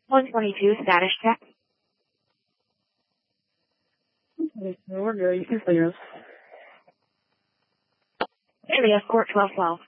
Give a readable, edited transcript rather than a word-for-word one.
122 status check. We're good. You can clear us. Area escort 1212.